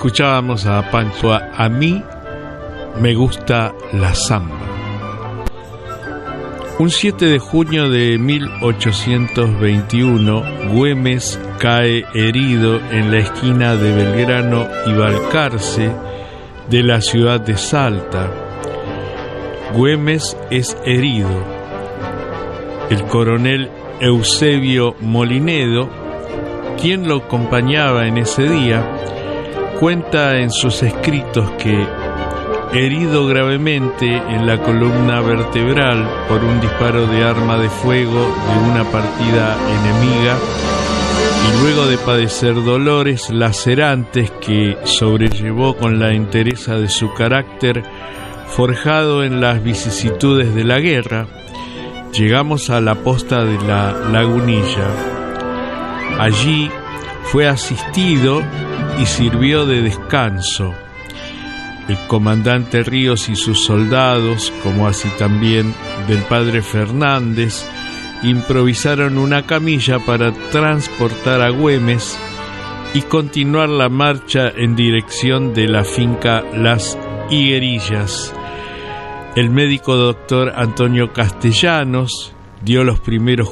Escuchábamos a Pancho. A mí me gusta la samba. Un 7 de junio de 1821, Güemes cae herido en la esquina de Belgrano y Balcarce de la ciudad de Salta. Güemes es herido. El coronel Eusebio Molinedo, quien lo acompañaba en ese día, cuenta en sus escritos que, herido gravemente en la columna vertebral por un disparo de arma de fuego de una partida enemiga, y luego de padecer dolores lacerantes que sobrellevó con la entereza de su carácter, forjado en las vicisitudes de la guerra, llegamos a la posta de la Lagunilla. Allí fue asistido y sirvió de descanso. El comandante Ríos y sus soldados, como así también del padre Fernández, improvisaron una camilla para transportar a Güemes y continuar la marcha en dirección de la finca Las Higuerillas. El médico doctor Antonio Castellanos dio los primeros